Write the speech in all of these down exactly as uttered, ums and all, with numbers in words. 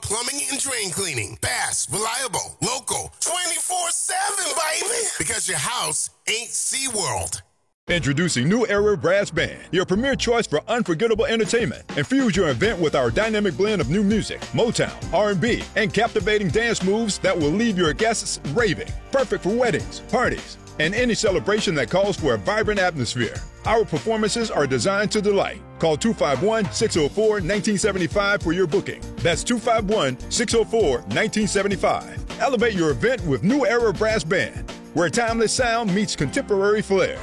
Plumbing and drain cleaning. Fast, reliable, local, twenty-four seven, baby. Because your house ain't SeaWorld. Introducing New Era Brass Band, your premier choice for unforgettable entertainment. Infuse your event with our dynamic blend of new music, Motown, R and B, and captivating dance moves that will leave your guests raving. Perfect for weddings, parties, and any celebration that calls for a vibrant atmosphere. Our performances are designed to delight. Call two five one, six oh four, one nine seven five for your booking. That's two five one, six oh four, one nine seven five. Elevate your event with New Era Brass Band, where timeless sound meets contemporary flair.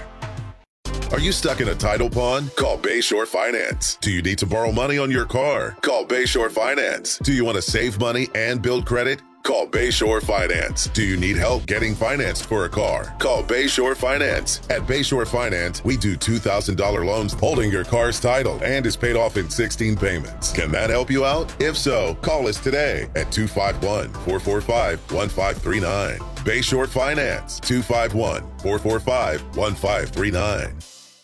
Are you stuck in a title pond? Call Bayshore Finance. Do you need to borrow money on your car? Call Bayshore Finance. Do you want to save money and build credit? Call Bayshore Finance. Do you need help getting financed for a car? Call Bayshore Finance. At Bayshore Finance, we do two thousand dollars loans holding your car's title and is paid off in sixteen payments. Can that help you out? If so, call us today at two five one, four four five, one five three nine. Bayshore Finance, two five one, four four five, one five three nine.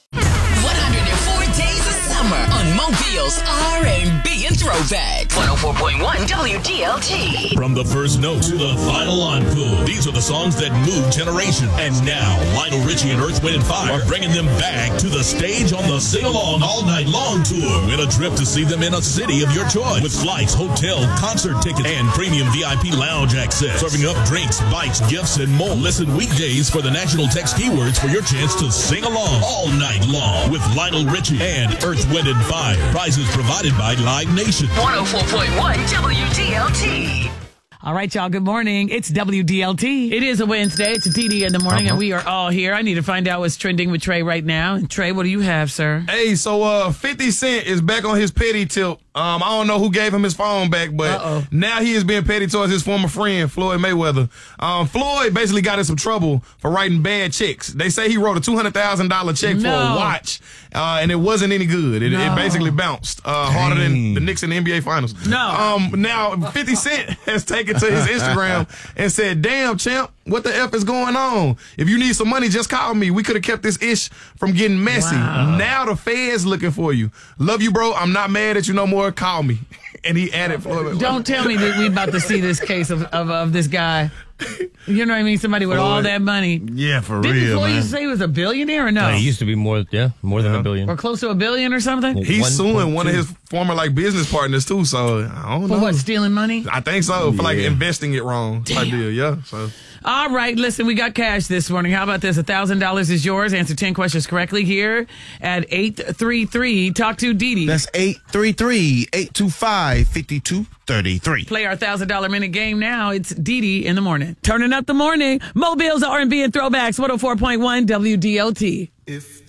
one hundred four days of summer on Mobile's R and B and Throwback. one oh four point one W D L T. From the first note to the final encore, these are the songs that move generation. And now, Lionel Richie and Earth, Wind and Fire are bringing them back to the stage on the Sing Along All Night Long tour. Win a trip to see them in a city of your choice with flights, hotel, concert tickets, and premium V I P lounge access. Serving up drinks, bikes, gifts, and more. Listen weekdays for the national text keywords for your chance to sing along all night long with Lionel Richie and Earth, Wind and Fire. Prizes provided by Live Nation. one oh four point one W D L T. All right, y'all. Good morning. It's W D L T. It is a Wednesday. It's D D in the morning, uh-huh. and we are all here. I need to find out what's trending with Trey right now. And Trey, what do you have, sir? Hey, so uh, fifty Cent is back on his petty tilt. Um, I don't know who gave him his phone back, but Uh-oh. now he is being petty towards his former friend, Floyd Mayweather. Um, Floyd basically got in some trouble for writing bad checks. They say he wrote a two hundred thousand dollars check no. for a watch, uh, and it wasn't any good. It, no. it basically bounced uh, harder than the Knicks in the N B A Finals. No. Um, now, fifty Cent has taken to his Instagram and said, damn, champ, what the F is going on? If you need some money, just call me. We could have kept this ish from getting messy. Wow. Now the Fed's looking for you. Love you, bro. I'm not mad at you no more. Call me. And he added Floyd. Don't tell me that we about to see this case of, of, of this guy. You know what I mean? Somebody with Floyd. all that money. Yeah, for Didn't real, Didn't Floyd man. used to say he was a billionaire or no? no? He used to be more, yeah, more than yeah. a billion. Or close to a billion or something? He's one, suing one, one of his former like business partners too, so I don't For know. what, stealing money? I think so, for yeah. like investing it wrong type deal, yeah. So All right, listen, we got cash this morning. How about this? one thousand dollars is yours. Answer ten questions correctly here at eight three three. Talk to Dee Dee. That's eight three three, eight two five, five two three three. Play our one thousand dollars minute game now. It's Dee Dee in the morning. Turning up the morning. Mobile's R and B and Throwbacks, one oh four point one W D L T. If